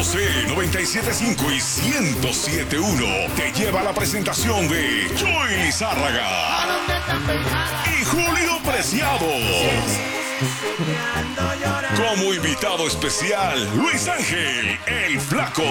José 97.5 y 107.1 te lleva a la presentación de Joey Lizárraga y Julio Preciado. Como invitado especial, Luis Ángel, el Flaco.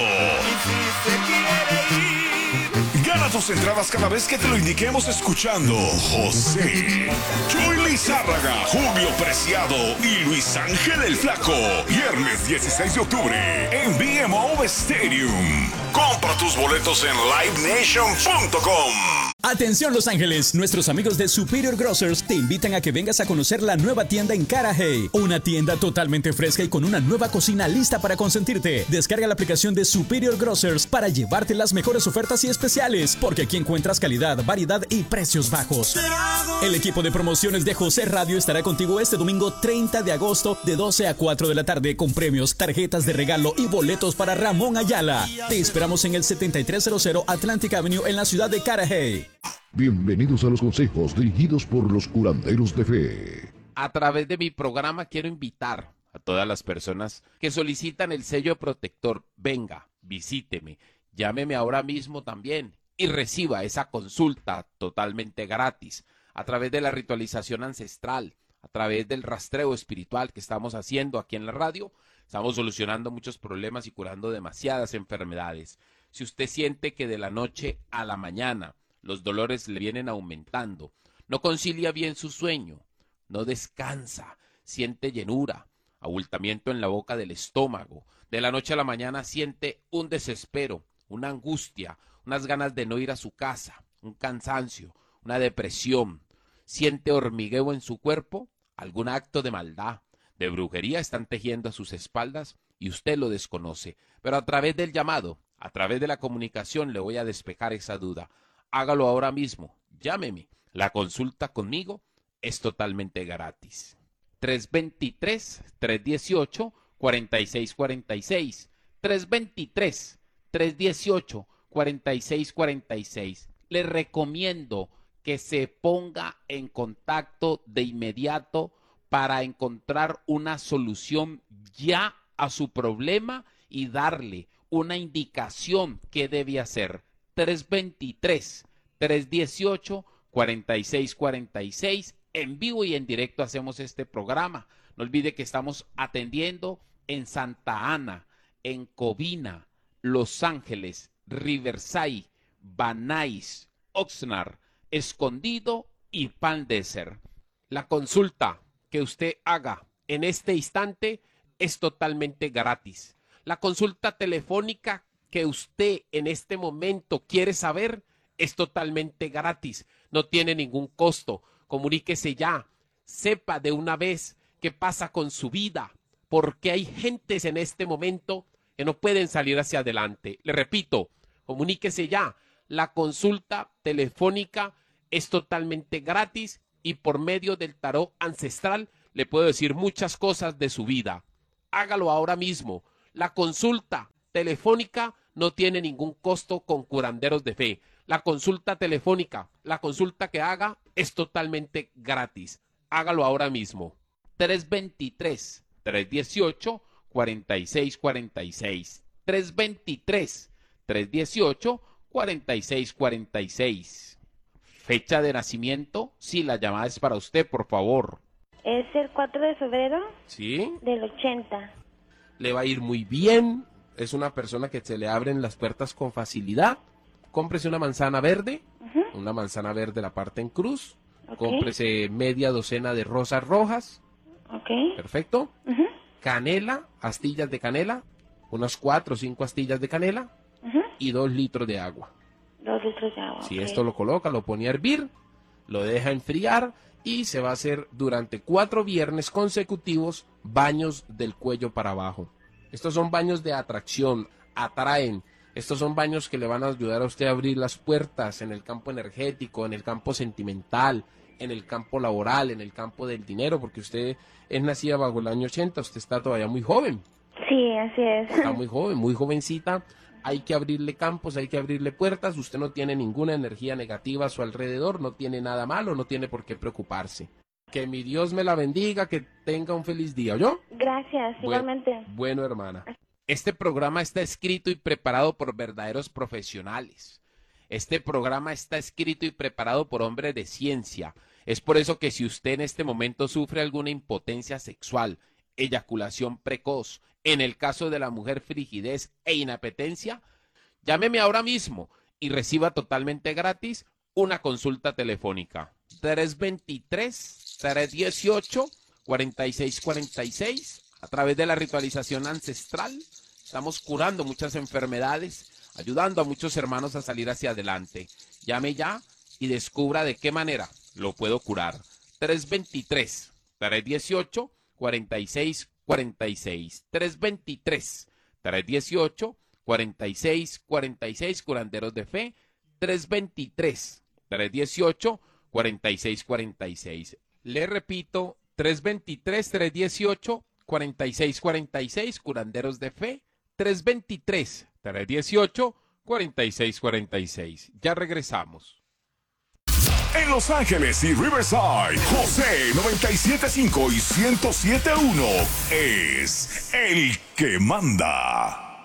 Gana tus entradas cada vez que te lo indiquemos escuchando José, Joey Lizárraga, Julio Preciado y Luis Ángel el Flaco. Viernes 16 de octubre en BMO Stadium. Compra tus boletos en livenation.com. Atención Los Ángeles, nuestros amigos de Superior Grocers te invitan a que vengas a conocer la nueva tienda en Carajay, una tienda totalmente fresca y con una nueva cocina lista para consentirte. Descarga la aplicación de Superior Grocers para llevarte las mejores ofertas y especiales, porque aquí encuentras calidad, variedad y precios bajos. El equipo de promociones de José Radio estará contigo este domingo 30 de agosto de 12 a 4 de la tarde con premios, tarjetas de regalo y boletos para Ramón Ayala. Te esperamos en el 7300 Atlantic Avenue en la ciudad de Carajay. Bienvenidos a los consejos dirigidos por los curanderos de fe. A través de mi programa quiero invitar a todas las personas que solicitan el sello protector. Venga, visíteme, llámeme ahora mismo también y reciba esa consulta totalmente gratis a través de la ritualización ancestral, a través del rastreo espiritual que estamos haciendo aquí en la radio. Estamos solucionando muchos problemas y curando demasiadas enfermedades. Si usted siente que de la noche a la mañana los dolores le vienen aumentando, no concilia bien su sueño, no descansa, siente llenura, abultamiento en la boca del estómago, de la noche a la mañana siente un desespero, una angustia, unas ganas de no ir a su casa, un cansancio, una depresión, siente hormigueo en su cuerpo, algún acto de maldad, de brujería están tejiendo a sus espaldas y usted lo desconoce, pero a través del llamado, a través de la comunicación le voy a despejar esa duda. Hágalo ahora mismo, llámeme. La consulta conmigo es totalmente gratis. 323-318-4646. 323-318-4646. Le recomiendo que se ponga en contacto de inmediato para encontrar una solución ya a su problema y darle una indicación que debe hacer. 323-318-4646. En vivo y en directo hacemos este programa. No olvide que estamos atendiendo en Santa Ana, en Covina, Los Ángeles, Riverside, Van Nuys, Oxnard, Escondido y Palm Desert. La consulta que usted haga en este instante es totalmente gratis. La consulta telefónica que usted en este momento quiere saber es totalmente gratis, no tiene ningún costo. Comuníquese ya, sepa de una vez qué pasa con su vida, porque hay gentes en este momento que no pueden salir hacia adelante. Le repito, comuníquese ya, la consulta telefónica es totalmente gratis y por medio del tarot ancestral le puedo decir muchas cosas de su vida. Hágalo ahora mismo. La consulta telefónica no tiene ningún costo con curanderos de fe. La consulta telefónica, la consulta que haga es totalmente gratis. Hágalo ahora mismo. 323-318-4646. 323-318-4646. Fecha de nacimiento, sí, la llamada es para usted, por favor. Es el 4 de febrero ¿Sí? del 80. Le va a ir muy bien. Es una persona que se le abren las puertas con facilidad. Cómprese una manzana verde, una manzana verde la parte en cruz. Cómprese media docena de rosas rojas. Perfecto. Canela, astillas de canela, unas 4 o 5 astillas de canela y 2 litros de agua. 2 litros de agua. Si esto lo coloca, lo pone a hervir, lo deja enfriar y se va a hacer durante 4 viernes consecutivos baños del cuello para abajo. Estos son baños de atracción, atraen. Estos son baños que le van a ayudar a usted a abrir las puertas en el campo energético, en el campo sentimental, en el campo laboral, en el campo del dinero, porque usted es nacida bajo el año 80, usted está todavía muy joven. Sí, así es. Está muy joven, muy jovencita. Hay que abrirle campos, hay que abrirle puertas. Usted no tiene ninguna energía negativa a su alrededor, no tiene nada malo, no tiene por qué preocuparse. Que mi Dios me la bendiga, que tenga un feliz día, ¿oyó? Gracias, igualmente. Bueno, hermana. Este programa está escrito y preparado por verdaderos profesionales. Este programa está escrito y preparado por hombres de ciencia. Es por eso que si usted en este momento sufre alguna impotencia sexual, eyaculación precoz, en el caso de la mujer frigidez e inapetencia, llámeme ahora mismo y reciba totalmente gratis una consulta telefónica. 323-318-4646. A través de la ritualización ancestral, estamos curando muchas enfermedades, ayudando a muchos hermanos a salir hacia adelante. Llame ya y descubra de qué manera lo puedo curar. 323-318-4646. 323-318-4646. Curanderos de fe. 323-318-4646. Le repito, 323-318-4646. Curanderos de fe. 323-318-4646. Ya regresamos. En Los Ángeles y Riverside, José 97.5 y 107.1 es el que manda.